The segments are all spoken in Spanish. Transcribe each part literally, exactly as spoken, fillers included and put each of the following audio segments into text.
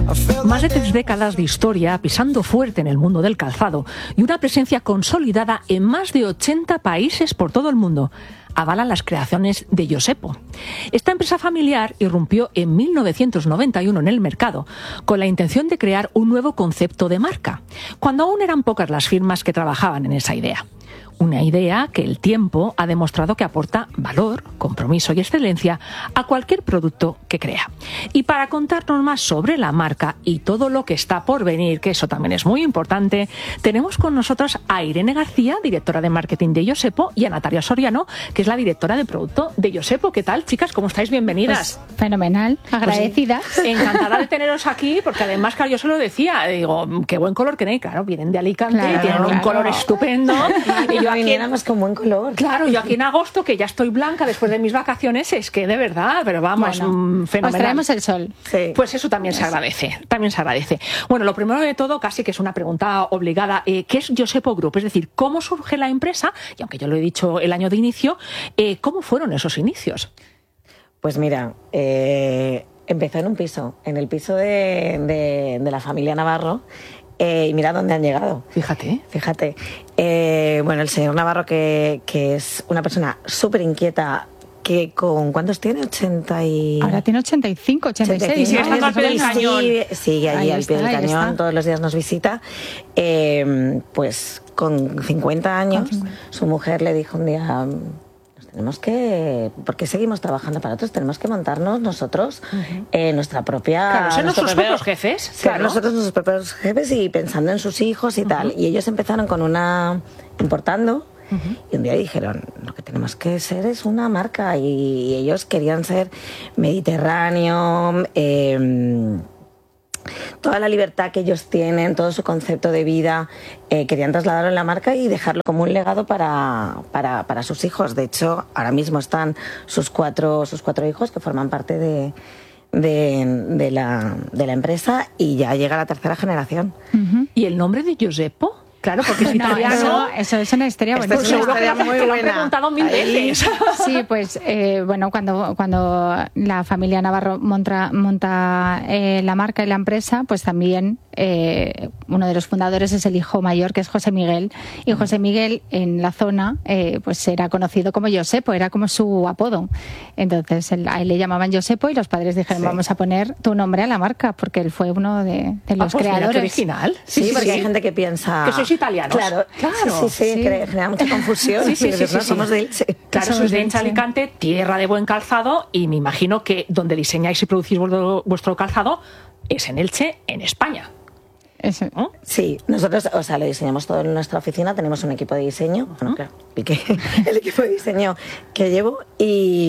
Más de tres décadas de historia pisando fuerte en el mundo del calzado y una presencia consolidada en más de ochenta países por todo el mundo avalan las creaciones de Yosepo. Esta empresa familiar irrumpió en mil novecientos noventa y uno en el mercado con la intención de crear un nuevo concepto de marca, cuando aún eran pocas las firmas que trabajaban en esa idea. Una idea que el tiempo ha demostrado que aporta valor, compromiso y excelencia a cualquier producto que crea. Y para contarnos más sobre la marca y todo lo que está por venir, que eso también es muy importante, tenemos con nosotros a Irene García, directora de marketing de Yosepo, y a Natalia Soriano, que es la directora de producto de Yosepo. ¿Qué tal, chicas? ¿Cómo estáis? Bienvenidas. Pues, fenomenal, agradecida. Pues, encantada de teneros aquí, porque además, claro, yo se lo decía, digo, qué buen color tenéis. Claro, vienen de Alicante, claro, tienen un claro. color estupendo. Y yo aquí éramos con buen color. Claro, yo aquí en agosto, que ya estoy blanca después de mis vacaciones, es que de verdad, pero vamos, bueno, mmm, fenomenal. Os traemos el sol. Sí. Pues eso también se agradece, también se agradece. Bueno, lo primero de todo, casi que es una pregunta obligada, eh, ¿qué es Yosepo Group? Es decir, ¿cómo surge la empresa? Y aunque yo lo he dicho el año de inicio, eh, ¿cómo fueron esos inicios? Pues mira, eh, empezó en un piso, en el piso de, de, de la familia Navarro. Eh, y mira dónde han llegado. Fíjate. Fíjate. Eh, bueno, el señor Navarro, que, que es una persona súper inquieta, que con ¿cuántos tiene? ochenta y... Ahora tiene ochenta y cinco, ochenta y seis. Sigue estando al pie del cañón. Sigue, sigue allí Ahí al pie está, del ahí cañón, está. todos los días nos visita. Eh, pues con cincuenta años, su mujer le dijo un día... Tenemos que, porque seguimos trabajando para otros, tenemos que montarnos nosotros uh-huh. eh, nuestra propia... Claro, ser nuestros propio, propios jefes. Claro, Claro, nosotros nuestros propios jefes y pensando en sus hijos y uh-huh. tal. Y ellos empezaron con una... importando uh-huh. y un día dijeron, lo que tenemos que ser es una marca. Y, y ellos querían ser Mediterráneo... Eh, toda la libertad que ellos tienen, todo su concepto de vida, eh, querían trasladarlo en la marca y dejarlo como un legado para, para, para sus hijos. De hecho, ahora mismo están sus cuatro, sus cuatro hijos que forman parte de, de, de, la, de la empresa y ya llega la tercera generación. Uh-huh. ¿Y el nombre de Yosepo? Claro, porque es no, italiano. Eso, eso es una historia buena. Es una historia que muy lo, que buena. lo han preguntado mil Ahí. veces. Sí, pues eh, bueno, cuando, cuando la familia Navarro monta, monta eh, la marca y la empresa, pues también eh, uno de los fundadores es el hijo mayor, que es José Miguel. Y José Miguel en la zona eh, pues era conocido como Yosepo, era como su apodo. Entonces él, a él le llamaban Yosepo y los padres dijeron, sí. vamos a poner tu nombre a la marca, porque él fue uno de, de los ah, pues creadores. Mira, qué original. Sí, sí, porque sí. hay gente que piensa... que sois italianos. Claro, claro. Sí, sí, sí, sí. Que genera mucha confusión. Sí, sí, sí, sí, no sí. somos de Elche. Claro, Somos sois de de Elche, Elche. Alicante, tierra de buen calzado, y me imagino que donde diseñáis y producís vuestro, vuestro calzado es en Elche, en España. Eso. ¿No? Sí, nosotros, o sea, lo diseñamos todo en nuestra oficina, tenemos un equipo de diseño, uh-huh. bueno, claro, piqué el equipo de diseño que llevo y...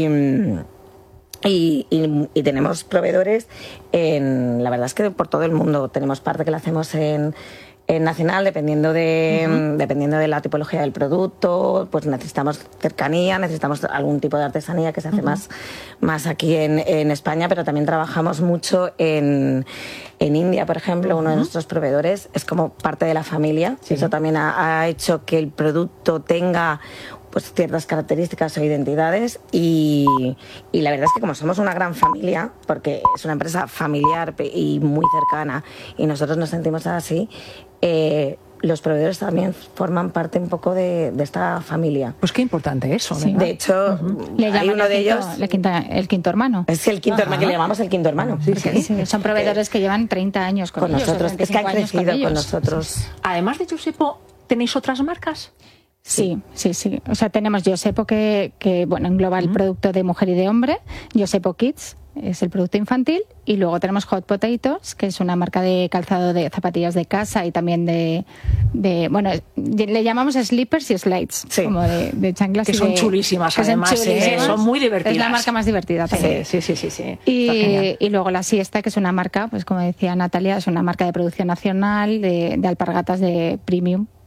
Y, y, y tenemos proveedores en, la verdad es que por todo el mundo. Tenemos parte que la hacemos en, en nacional, dependiendo de, uh-huh. dependiendo de la tipología del producto, pues necesitamos cercanía, necesitamos algún tipo de artesanía que se hace uh-huh. más, más aquí en, en España, pero también trabajamos mucho en, en India, por ejemplo. Uh-huh. Uno de nuestros proveedores es como parte de la familia. Sí. Eso también ha, ha hecho que el producto tenga pues ciertas características o identidades y, y la verdad es que como somos una gran familia, porque es una empresa familiar y muy cercana y nosotros nos sentimos así, eh, los proveedores también forman parte un poco de, de esta familia. Pues qué importante eso, ¿no? Sí. De hecho, uh-huh. hay uno de quinto, ellos... El quinto, el quinto hermano. Es el quinto hermano, que le llamamos el quinto hermano. Sí, sí, sí. Son proveedores que llevan treinta años con, con ellos, nosotros. Es que han crecido con, con nosotros. Además de Yosepo, ¿tenéis otras marcas? Sí, sí, sí. O sea, tenemos Yosepo que, que bueno, engloba el uh-huh. producto de mujer y de hombre, Yosepo Kids es el producto infantil, y luego tenemos Hot Potatoes, que es una marca de calzado de zapatillas de casa y también de, de bueno, le llamamos slippers y slides, sí. como de, de chanclas. Que y son de, chulísimas, que además, son, chulísimas. ¿eh? Son muy divertidas. Es la marca más divertida también. Sí, sí, sí, sí, sí. Y, y luego la Siesta, que es una marca, pues como decía Natalia, es una marca de producción nacional de, de alpargatas de premium.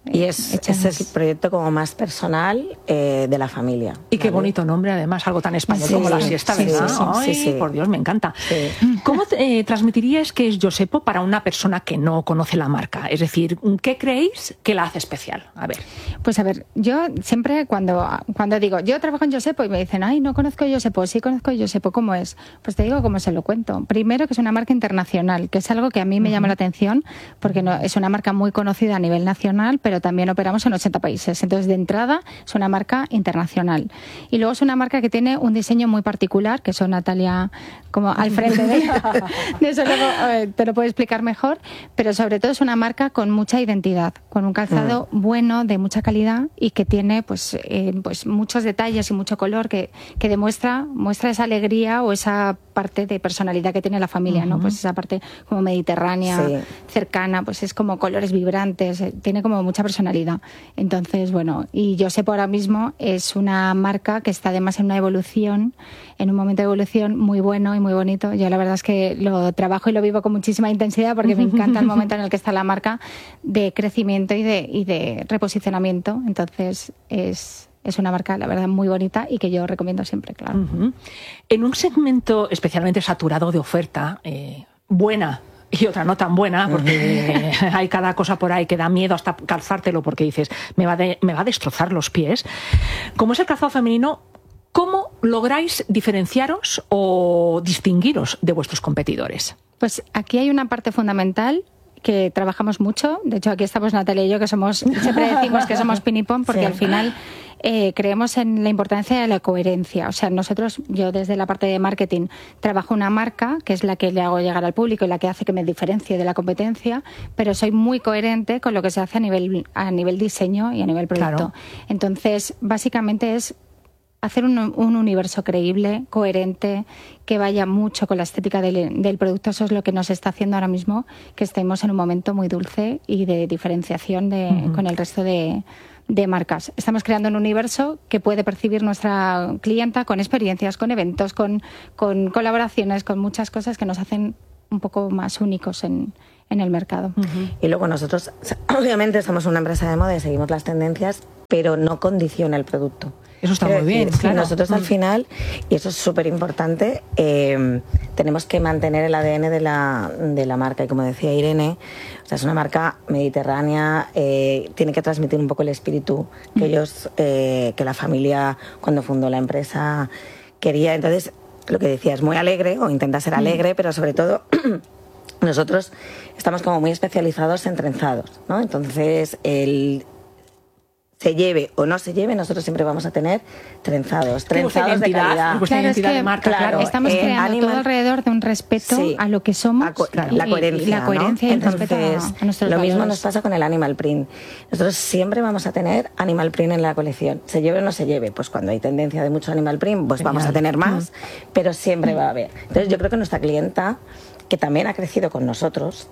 Y es, es el proyecto como más personal eh, de la familia. Y qué ¿vale? bonito nombre, además, algo tan español sí, como la siesta, sí, ¿verdad? Sí, sí, Ay, sí, sí. Por Dios, me encanta. Sí. ¿Cómo eh, transmitiríais que es Yosepo para una persona que no conoce la marca? Es decir, ¿qué creéis que la hace especial? A ver. Pues a ver, yo siempre cuando, cuando digo, yo trabajo en Yosepo y me dicen, ay, no conozco Yosepo, sí conozco Yosepo, ¿cómo es? Pues te digo cómo se lo cuento. Primero que es una marca internacional, que es algo que a mí me uh-huh. llama la atención, porque no, es una marca muy conocida a nivel nacional, pero también operamos en ochenta países. Entonces, de entrada, es una marca internacional. Y luego es una marca que tiene un diseño muy particular, que eso Natalia, como al frente de, de eso luego eh, te lo puedo explicar mejor, pero sobre todo es una marca con mucha identidad, con un calzado uh-huh. bueno, de mucha calidad y que tiene pues, eh, pues muchos detalles y mucho color que, que demuestra muestra esa alegría o esa parte de personalidad que tiene la familia, uh-huh. ¿no? Pues esa parte como mediterránea, sí. cercana, pues es como colores vibrantes, tiene como mucha personalidad. Entonces, bueno, y Yosepo ahora mismo es una marca que está además en una evolución, en un momento de evolución muy bueno y muy bonito. Yo la verdad es que lo trabajo y lo vivo con muchísima intensidad porque me encanta el momento en el que está la marca de crecimiento y de, y de reposicionamiento. Entonces, es... Es una marca, la verdad, muy bonita y que yo recomiendo siempre, claro. Uh-huh. En un segmento especialmente saturado de oferta, eh, buena y otra no tan buena, porque uh-huh. hay cada cosa por ahí que da miedo hasta calzártelo porque dices, me va, de, me va a destrozar los pies. Como es el calzado femenino, ¿cómo lográis diferenciaros o distinguiros de vuestros competidores? Pues aquí hay una parte fundamental que trabajamos mucho. De hecho, aquí estamos Natalia y yo, que somos, siempre decimos que somos pinipón, porque sí. al final eh, creemos en la importancia de la coherencia. O sea, nosotros, yo desde la parte de marketing, trabajo una marca, que es la que le hago llegar al público y la que hace que me diferencie de la competencia, pero soy muy coherente con lo que se hace a nivel, a nivel diseño y a nivel producto. Claro. Entonces, básicamente es hacer un, un universo creíble, coherente, que vaya mucho con la estética del, del producto. Eso es lo que nos está haciendo ahora mismo que estemos en un momento muy dulce y de diferenciación de, uh-huh. con el resto de, de marcas. Estamos creando un universo que puede percibir nuestra clienta con experiencias, con eventos, con, con colaboraciones, con muchas cosas que nos hacen un poco más únicos en, en el mercado. Uh-huh. Y luego nosotros, obviamente, somos una empresa de moda y seguimos las tendencias, pero no condiciona el producto. Eso está Quiero muy bien, decir, claro. Nosotros al final, y eso es súper importante, eh, tenemos que mantener el A D N de la, de la marca. Y como decía Irene, o sea, es una marca mediterránea, eh, tiene que transmitir un poco el espíritu que ellos, eh, que la familia, cuando fundó la empresa, quería. Entonces, lo que decía, es muy alegre, o intenta ser alegre, pero sobre todo nosotros estamos como muy especializados en trenzados, ¿no? Entonces, el... se lleve o no se lleve, nosotros siempre vamos a tener trenzados, trenzados de calidad. Claro, identidad es que, de marca, claro, claro. Estamos eh, creando animal, todo alrededor de un respeto sí, a lo que somos, co- claro, la coherencia, y la coherencia ¿no? y el Entonces, respeto a, a nuestros lo valores. mismo nos pasa con el animal print. Nosotros siempre vamos a tener animal print en la colección. Se lleve o no se lleve, pues cuando hay tendencia de mucho animal print, pues Genial. Vamos a tener más, mm. pero siempre mm. va a haber. Entonces yo creo que nuestra clienta, que también ha crecido con nosotros,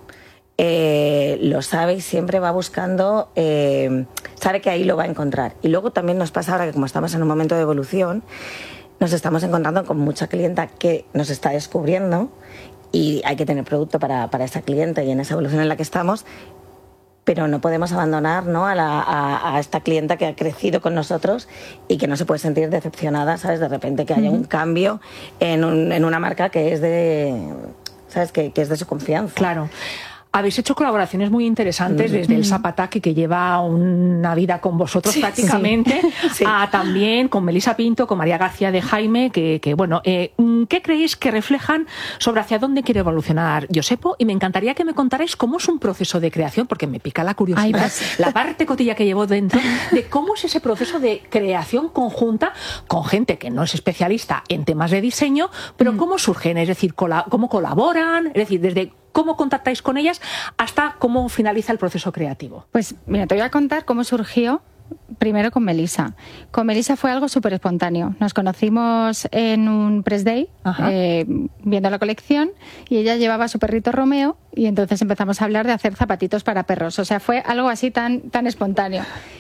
Eh, lo sabe y siempre va buscando, eh, sabe que ahí lo va a encontrar. Y luego también nos pasa ahora que como estamos en un momento de evolución, nos estamos encontrando con mucha clienta que nos está descubriendo y hay que tener producto para, para esa cliente y en esa evolución en la que estamos, pero no podemos abandonar, ¿no? a, la, a, a esta clienta que ha crecido con nosotros y que no se puede sentir decepcionada, ¿sabes? De repente que haya uh-huh. un cambio en, un, en una marca que es de, ¿sabes? Que, que es de su confianza. Claro. Habéis hecho colaboraciones muy interesantes, desde el Zapataki, que lleva una vida con vosotros sí, prácticamente, sí. Sí. a también con Melissa Pinto, con María García de Jaime, que, que bueno, eh, ¿qué creéis que reflejan sobre hacia dónde quiere evolucionar Yosepo? Y me encantaría que me contarais cómo es un proceso de creación, porque me pica la curiosidad, Ay, pues. la parte cotilla que llevo dentro, de cómo es ese proceso de creación conjunta con gente que no es especialista en temas de diseño, pero mm. cómo surgen, es decir, cola- cómo colaboran, es decir, desde cómo contactáis con ellas hasta cómo finaliza el proceso creativo. Pues mira, te voy a contar cómo surgió primero con Melissa. Con Melissa fue algo súper espontáneo. Nos conocimos en un press day, eh, viendo la colección, y ella llevaba su perrito Romeo y entonces empezamos a hablar de hacer zapatitos para perros. O sea, fue algo así tan, tan espontáneo.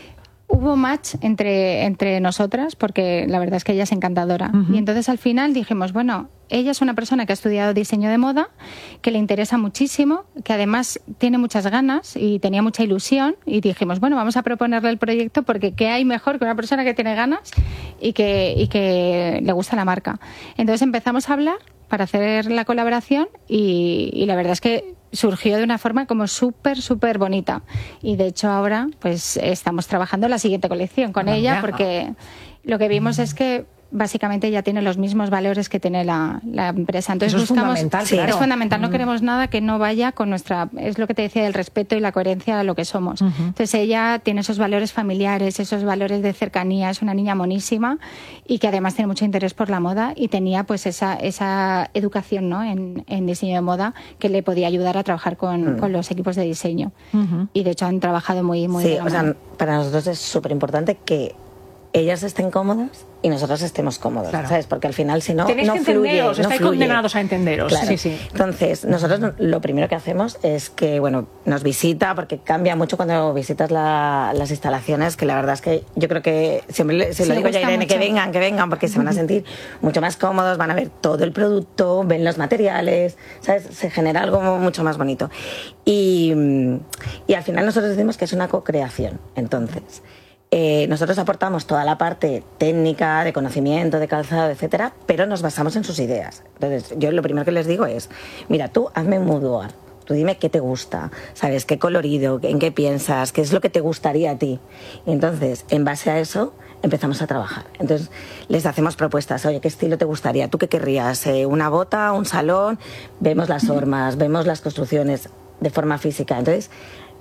hubo match entre, entre nosotras, porque la verdad es que ella es encantadora. Uh-huh. Y entonces al final dijimos, bueno, ella es una persona que ha estudiado diseño de moda, que le interesa muchísimo, que además tiene muchas ganas y tenía mucha ilusión, y dijimos, bueno, vamos a proponerle el proyecto porque ¿qué hay mejor que una persona que tiene ganas y que, y que le gusta la marca? Entonces empezamos a hablar para hacer la colaboración y, y la verdad es que surgió de una forma como súper, súper bonita. Y de hecho ahora pues estamos trabajando la siguiente colección con ella, ya. porque lo que vimos es que básicamente ella tiene los mismos valores que tiene la, la empresa. Entonces Eso es buscamos, fundamental, sí, claro. es fundamental. No Mm. queremos nada que no vaya con nuestra, es lo que te decía, del respeto y la coherencia a lo que somos. Uh-huh. Entonces ella tiene esos valores familiares, esos valores de cercanía, es una niña monísima y que además tiene mucho interés por la moda y tenía pues esa, esa educación, ¿no? en, en diseño de moda que le podía ayudar a trabajar con, mm. con los equipos de diseño. Uh-huh. Y de hecho han trabajado muy, muy sí, bien. O sea, para nosotros es súper importante que ellas estén cómodas y nosotros estemos cómodos, claro. ¿sabes? Porque al final, si no, Tenéis no que fluye, entenderos, no estáis fluye. condenados a entenderos. Claro. Sí, sí. Entonces, nosotros lo primero que hacemos es que, bueno, nos visita, porque cambia mucho cuando visitas la, las instalaciones, que la verdad es que yo creo que siempre se sí, lo digo ya a Irene, mucho. que vengan, que vengan, porque se van a sentir mucho más cómodos, van a ver todo el producto, ven los materiales, ¿sabes? Se genera algo mucho más bonito. Y, y al final nosotros decimos que es una co-creación. Entonces, Eh, nosotros aportamos toda la parte técnica, de conocimiento, de calzado, etcétera, pero nos basamos en sus ideas. Entonces, yo lo primero que les digo es, mira, tú hazme un boudoir, tú dime qué te gusta, ¿sabes? ¿Qué colorido? ¿En qué piensas? ¿Qué es lo que te gustaría a ti? Y entonces, en base a eso, empezamos a trabajar. Entonces, les hacemos propuestas, oye, ¿qué estilo te gustaría? ¿Tú qué querrías? Eh, ¿Una bota? ¿Un salón? Vemos las formas, vemos las construcciones de forma física. Entonces,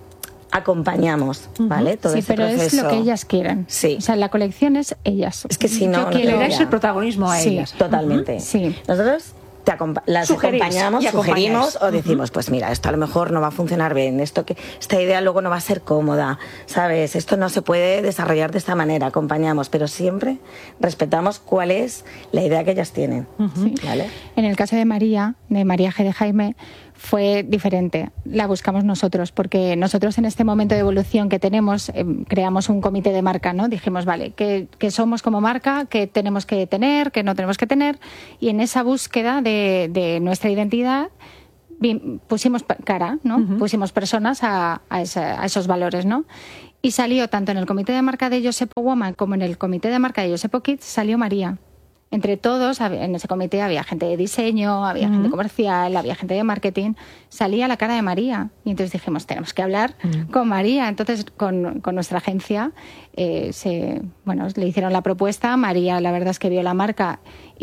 acompañamos, ¿vale? Todo sí, este pero proceso. es lo que ellas quieren. Sí. O sea, la colección es ellas. Es que si no, Yo no quiero- Le dais el protagonismo a Sí. ellas. Totalmente. Ujú. Sí. Nosotros te acompa- las Sugerís acompañamos, y acompañáis. sugerimos o decimos, pues mira, esto a lo mejor no va a funcionar bien, esto que esta idea luego no va a ser cómoda, ¿sabes? Esto no se puede desarrollar de esta manera, acompañamos, pero siempre respetamos cuál es la idea que ellas tienen, Sí. ¿vale? En el caso de María, de María G. de Jaime, fue diferente. La buscamos nosotros, porque nosotros en este momento de evolución que tenemos, eh, creamos un comité de marca, ¿no? Dijimos, vale, ¿qué, qué somos como marca? ¿Qué tenemos que tener? ¿Qué no tenemos que tener? Y en esa búsqueda de, de nuestra identidad vi- pusimos pa- cara, ¿no? Uh-huh. Pusimos personas a, a, esa, a esos valores, ¿no? Y salió tanto en el comité de marca de Yosepo Woman como en el comité de marca de Yosepo Kids, salió María. Entre todos, en ese comité había gente de diseño, había uh-huh. gente comercial, había gente de marketing. Salía la cara de María. Y entonces dijimos, tenemos que hablar uh-huh. con María. Entonces, con, con nuestra agencia, eh, se, bueno, le hicieron la propuesta. María, la verdad es que vio la marca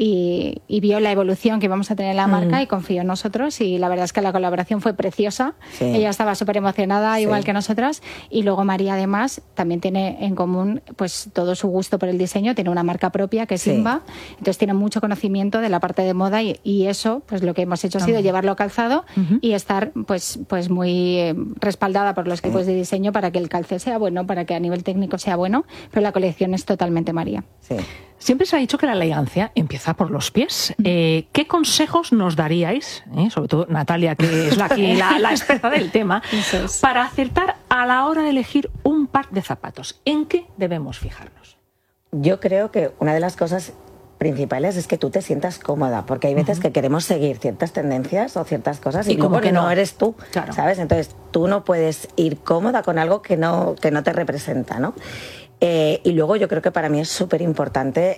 y, y vio la evolución que íbamos a tener en la marca uh-huh. y confió en nosotros. Y la verdad es que la colaboración fue preciosa. Sí. Ella estaba súper emocionada, sí. igual que nosotras. Y luego María, además, también tiene en común pues todo su gusto por el diseño. Tiene una marca propia, que es sí. Simba. Entonces tiene mucho conocimiento de la parte de moda y, y eso, pues lo que hemos hecho ha sido llevarlo a calzado uh-huh. y estar pues pues muy eh, respaldada por los equipos de diseño para que el calce sea bueno, para que a nivel técnico sea bueno, pero la colección es totalmente María. Sí. Siempre se ha dicho que la elegancia empieza por los pies. Eh, ¿Qué consejos nos daríais, eh, sobre todo Natalia, que es la, aquí, la, la experta del tema, es. para acertar a la hora de elegir un par de zapatos? ¿En qué debemos fijarnos? Yo creo que una de las cosas principales es que tú te sientas cómoda, porque hay veces uh-huh. que queremos seguir ciertas tendencias o ciertas cosas y, y luego que no eres tú, claro. ¿sabes? Entonces tú no puedes ir cómoda con algo que no, que no te representa, ¿no? Eh, y luego yo creo que para mí es súper importante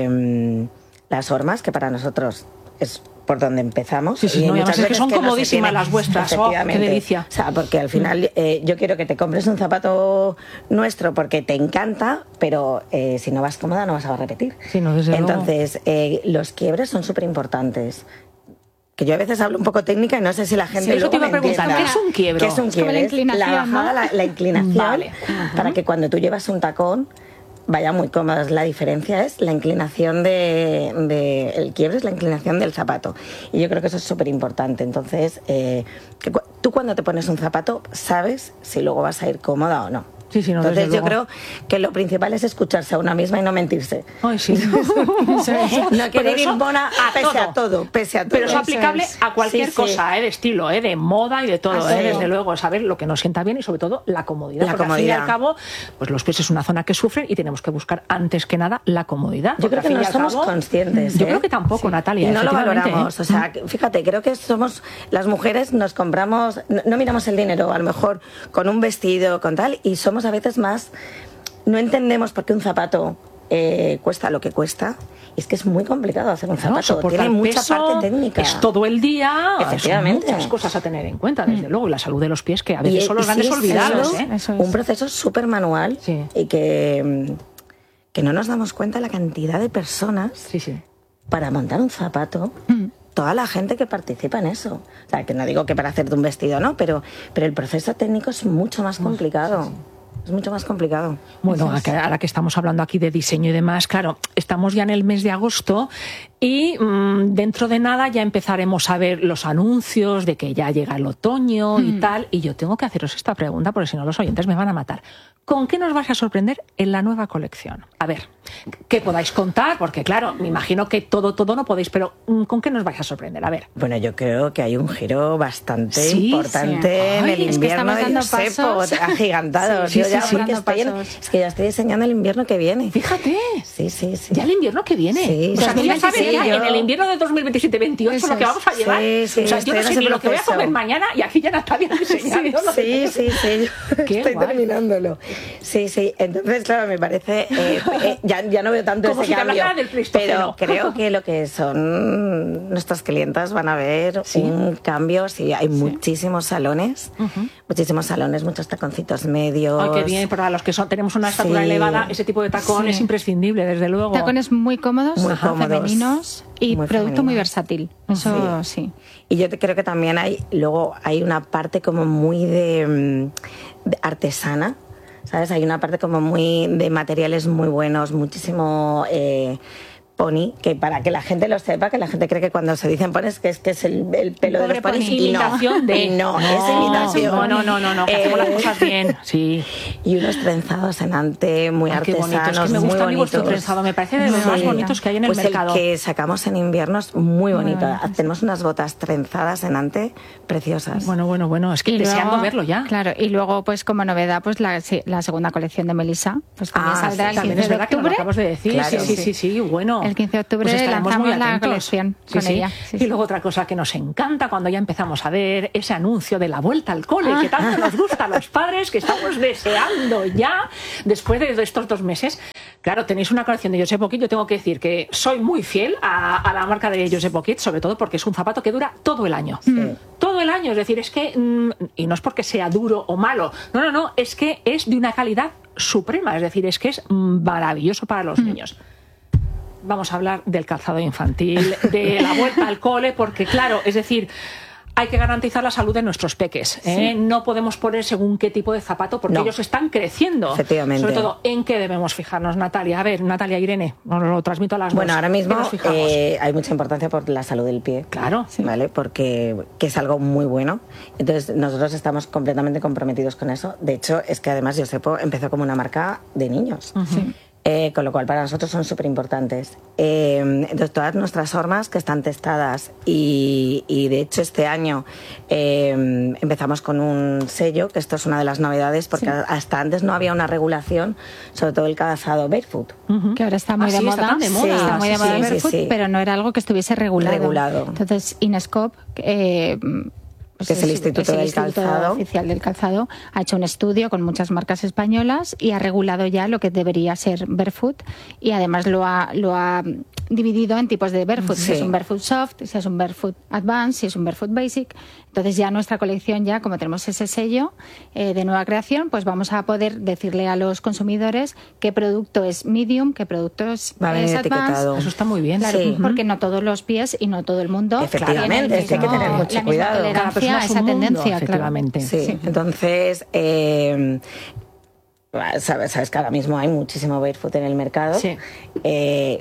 eh, las hormas, que para nosotros es por donde empezamos. Sí, sí, y no, muchas es que son que comodísimas no las vuestras. Oh, qué delicia. O sea, porque al final eh, yo quiero que te compres un zapato nuestro porque te encanta, pero eh, si no vas cómoda no vas a repetir. Sí, no, desde Entonces, eh, los quiebres son súper importantes. Que yo a veces hablo un poco técnica y no sé si la gente sí, eso luego te iba a preguntar, ¿qué es un quiebro? ¿Qué es un quiebre? Es como la inclinación, la bajada, ¿no? la, la inclinación, vale. para que cuando tú llevas un tacón vaya muy cómoda. La diferencia es la inclinación de, de el quiebre es la inclinación del zapato y yo creo que eso es súper importante. Entonces, eh, que cu- tú cuando te pones un zapato sabes si luego vas a ir cómoda o no. Sí, sí, no, Entonces yo luego. creo que lo principal es escucharse a una misma y no mentirse. Ay, sí. No querer ir mona a pese todo. a todo, pese a todo. Pero eso es aplicable es. a cualquier Sí, sí. cosa, ¿eh? De estilo, ¿eh? De moda y de todo, Así ¿eh? es. Desde luego, saber lo que nos sienta bien y sobre todo la comodidad. La porque al fin y comodidad. al cabo, pues los pies es una zona que sufren y tenemos que buscar antes que nada la comodidad. Yo porque creo que al fin no y al somos cabo, conscientes. Yo ¿eh? creo que tampoco, Sí. Natalia. Y no lo efectivamente, valoramos. ¿eh? O sea, que- fíjate, creo que somos las mujeres, nos compramos, no, no miramos el dinero, a lo mejor con un vestido, con tal, y somos a veces más. No entendemos por qué un zapato eh, cuesta lo que cuesta. Y es que es muy complicado hacer un Claro, zapato. soportar Tiene mucha peso, parte técnica. Es todo el día. Efectivamente. Son muchas cosas a tener en cuenta, desde luego. Y la salud de los pies, que a veces Y- son los y grandes sigue olvidados. siendo ¿eh? Eso es. un proceso súper manual Sí. y que, que no nos damos cuenta la cantidad de personas Sí, sí. para montar un zapato. Toda la gente que participa en eso. O sea, que no digo que para hacerte un vestido, ¿no? Pero, pero el proceso técnico es mucho más complicado. Es mucho más complicado. Bueno, ahora que estamos hablando aquí de diseño y demás, claro, estamos ya en el mes de agosto y mmm, dentro de nada ya empezaremos a ver los anuncios de que ya llega el otoño y tal. Y yo tengo que haceros esta pregunta porque si no los oyentes me van a matar. ¿Con qué nos vais a sorprender en la nueva colección? A ver, ¿qué podáis contar? Porque claro, me imagino que todo, todo no podéis, pero ¿con qué nos vais a sorprender? A ver. Bueno, yo creo que hay un giro bastante Sí, importante sí. en Ay, el es que invierno estamos de dando Josepo, pasos. agigantado. Sí, Yo sí, ya sí, porque dando estoy en- pasos. es que ya estoy diseñando el invierno que viene. Fíjate. Sí, sí, sí. Ya el invierno que viene. Sí, o sea, tú ya sabes ya yo- en el invierno de dos mil veintisiete veintiocho Eso lo que es. vamos a llevar. Sí, sí, o sea, yo estoy no en sé ese ni lo que voy a proceso. comer mañana y aquí ya Natalia diseñando. lo que- Sí, sí, sí, yo Qué estoy guay. terminándolo. Sí, sí, entonces, claro, me parece, eh, eh, ya, ya no veo tanto Como ese si te cambio, hablara del Pleistoceno. pero creo que lo que son nuestras clientas van a ver ¿Sí? un cambio, sí, hay muchísimos salones, muchísimos salones, muchos taconcitos medios. Ay, qué bien, para los que son, tenemos una estatura Sí. elevada, ese tipo de tacón Sí. es imprescindible, desde luego. Tacones muy cómodos, Muy ajá, cómodos. femeninos y Muy producto muy femeninos. versátil. Eso sí. Y yo te- creo que también hay, luego hay una parte como muy de, mm, de artesana, ¿sabes? Hay una parte como muy de materiales muy buenos, muchísimo eh, pony, que para que la gente lo sepa, que la gente cree que cuando se dicen ponis que es que es el, el pelo de Pobre los ponis pony. y no. Imitación de- Y no, No, es imitación. no, no, no, no, no, que hacemos las cosas bien, sí. Y unos trenzados en ante muy Ay, qué artesanos, bonito, es que me muy gusta a mí vuestro bonitos. trenzado, me parece de los Sí. más bonitos que hay en el Pues mercado. el que sacamos en invierno es muy bonito. bonito, sí. Tenemos unas botas trenzadas en ante preciosas. Bueno, bueno, bueno, es que Y deseando luego- verlo ya. Claro, y luego, pues como novedad, pues la, sí, la segunda colección de Melissa, pues también Ah, saldrá sí, el También quince es de verdad que nos lo octubre. acabas de decir, Claro. sí, sí, sí, sí, bueno. El quince de octubre Pues estaremos lanzamos muy la atentos. colección Sí, con sí. ella. Sí, y sí. luego otra cosa que nos encanta cuando ya empezamos a ver ese anuncio de la vuelta al cole, Ah. que tanto nos gusta a los padres, que estamos deseando ya, después de estos dos meses. Claro, tenéis una colección de Josepo Kid, yo tengo que decir que soy muy fiel a, a la marca de Josepo Kid, sobre todo porque es un zapato que dura todo el año. Todo el año, es decir, es que, mm, y no es porque sea duro o malo, no, no, no, es que es de una calidad suprema, es decir, es que es mm, maravilloso para los niños. Vamos a hablar del calzado infantil, de la vuelta al cole, porque claro, es decir, hay que garantizar la salud de nuestros peques. ¿eh? No podemos poner según qué tipo de zapato, porque No. ellos están creciendo. Efectivamente. Sobre todo, ¿en qué debemos fijarnos, Natalia? A ver, Natalia, Irene, os lo transmito a las dos. Bueno, ahora mismo ¿Qué nos fijamos? eh, hay mucha importancia por la salud del pie. Claro. ¿Vale? Porque que es algo muy bueno. Entonces, nosotros estamos completamente comprometidos con eso. De hecho, es que además Josepo empezó como una marca de niños. Eh, con lo cual para nosotros son súper importantes. Eh, entonces todas nuestras hormas que están testadas y, y de hecho este año eh, empezamos con un sello, que esto es una de las novedades porque Sí. hasta antes no había una regulación sobre todo el calzado barefoot. Que ahora está muy Ah, de sí, moda. está tan de moda. Está muy Sí, de moda sí, el sí, barefoot, sí. pero no era algo que estuviese regulado. Regulado. Entonces, Inescope, eh, pues Que es el Instituto es el del Instituto Calzado. Oficial del Calzado, ha hecho un estudio con muchas marcas españolas y ha regulado ya lo que debería ser barefoot y además lo ha, lo ha dividido en tipos de barefoot. Si Sí. es un barefoot soft, si es un barefoot advanced, si es un barefoot basic. Entonces ya nuestra colección, ya como tenemos ese sello eh, de nueva creación, pues vamos a poder decirle a los consumidores qué producto es medium, qué producto es, Va a venir es advanced. etiquetado. Eso está muy bien. Claro, Sí. porque no todos los pies y no todo el mundo Efectivamente, tienen el es que hay que mismo- tener mucho la misma cuidado. Cada tolerancia persona a es esa un mundo, tendencia, claro. efectivamente. Sí, Sí. entonces eh, sabes, sabes que ahora mismo hay muchísimo barefoot en el mercado. Sí. Eh,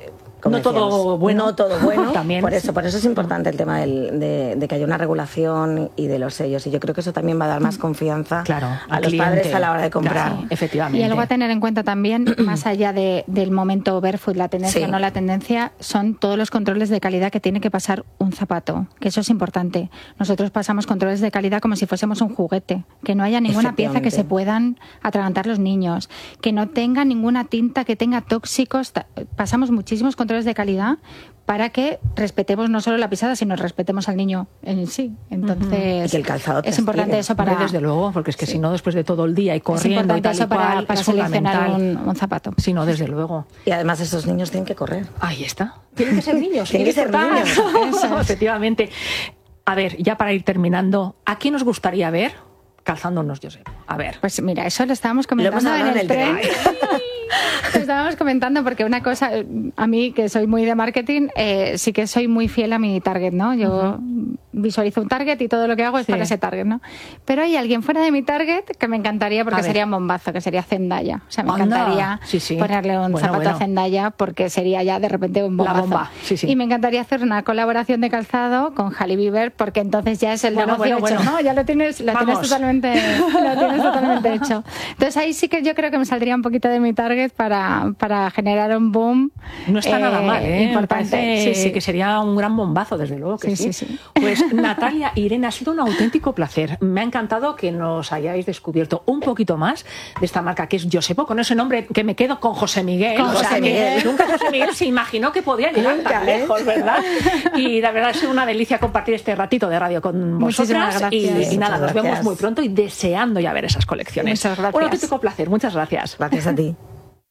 como no decíamos, todo bueno. No todo bueno. También. Por eso, por eso es importante el tema del, de, de que haya una regulación y de los sellos. Y yo creo que eso también va a dar más confianza claro, a los cliente. padres a la hora de comprar. Claro, efectivamente. Y algo a tener en cuenta también, más allá de, del momento barefoot, la tendencia o Sí. no la tendencia, son todos los controles de calidad que tiene que pasar un zapato, que eso es importante. Nosotros pasamos controles de calidad como si fuésemos un juguete, que no haya ninguna pieza que se puedan atragantar los niños, que no tenga ninguna tinta que tenga tóxicos. Pasamos muchísimos controles de calidad para que respetemos no solo la pisada, sino respetemos al niño en sí. Entonces, y que el calzado es importante eso para... Desde luego, porque es que sí. si no, después de todo el día y corriendo y tal y eso para, cual, para es seleccionar fundamental. un, un zapato. Si no, desde luego. Y además esos niños tienen que correr. Ahí está. Tienen que ser niños. Tienen que ser niños. Eso, efectivamente. A ver, ya para ir terminando, ¿a quién nos gustaría ver calzándonos, Josep? A ver. Pues mira, eso lo estábamos Lo hemos comentando hablado en el tren. tren. Lo estábamos comentando porque una cosa, a mí que soy muy de marketing, eh, sí que soy muy fiel a mi target, ¿no? Yo uh-huh. visualizo un target y todo lo que hago es sí. para ese target, ¿no? Pero hay alguien fuera de mi target que me encantaría porque sería un bombazo, que sería Zendaya. O sea, me Anda. encantaría sí, sí. ponerle un bueno, zapato bueno. a Zendaya porque sería ya de repente un bombazo. La bomba, sí, sí. Y me encantaría hacer una colaboración de calzado con Hailey Bieber porque entonces ya es el bueno, negocio bueno, hecho, bueno. ¿no? Ya lo tienes, lo tienes totalmente, lo tienes totalmente hecho. Entonces ahí sí que yo creo que me saldría un poquito de mi target para, para generar un boom. No está eh, nada mal, ¿eh? Importante. Me Sí, sí. que sería un gran bombazo, desde luego que sí. sí, sí, sí. Pues Natalia, Irene, ha sido un auténtico placer. Me ha encantado que nos hayáis descubierto un poquito más de esta marca que es Josepo, con ese nombre que me quedo con José Miguel. Con o sea, José Miguel. Que nunca José Miguel se imaginó que podía llegar Nunca, tan ¿eh? lejos, ¿verdad? Y la verdad es una delicia compartir este ratito de radio con Muchísimas vosotras. Y, gracias. y nada, Muchas nos vemos gracias. muy pronto y deseando ya ver esas colecciones. Muchas gracias. Un auténtico placer. Muchas gracias. Gracias a ti.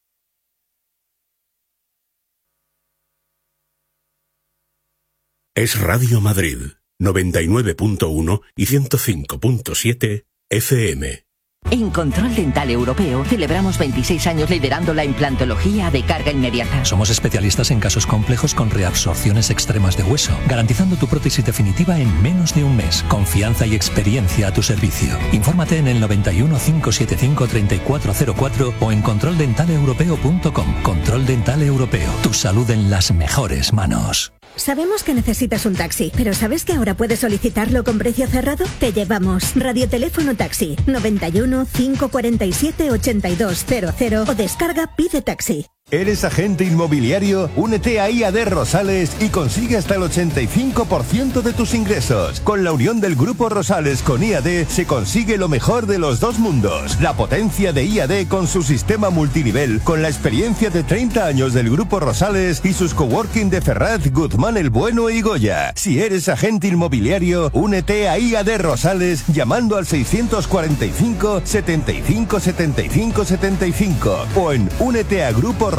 Es Radio Madrid, noventa y nueve punto uno y ciento cinco punto siete F M. En Control Dental Europeo celebramos veintiséis años liderando la implantología de carga inmediata. Somos especialistas en casos complejos con reabsorciones extremas de hueso, garantizando tu prótesis definitiva en menos de un mes. Confianza y experiencia a tu servicio. Infórmate en el noventa y uno, cinco setenta y cinco, treinta y cuatro cero cuatro o en control dental europeo punto com. Control Dental Europeo. Tu salud en las mejores manos. Sabemos que necesitas un taxi, pero ¿sabes que ahora puedes solicitarlo con precio cerrado? Te llevamos Radioteléfono Taxi noventa y uno, cinco cuarenta y siete, ochenta y dos cero cero o descarga Pide Taxi. ¿Eres agente inmobiliario? Únete a I A D Rosales y consigue hasta el ochenta y cinco por ciento de tus ingresos. Con la unión del Grupo Rosales con I A D se consigue lo mejor de los dos mundos. La potencia de I A D con su sistema multinivel, con la experiencia de treinta años del Grupo Rosales y sus coworking de Ferraz, Guzmán el Bueno y Goya. Si eres agente inmobiliario, únete a I A D Rosales llamando al seiscientos cuarenta y cinco, setenta y cinco, setenta y cinco, setenta y cinco o en únete a Grupo